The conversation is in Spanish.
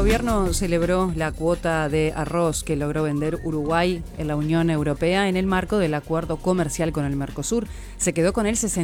gobierno celebró la cuota de arroz que logró vender Uruguay en la Unión Europea en el marco del acuerdo comercial con el Mercosur. Se quedó con el 60%.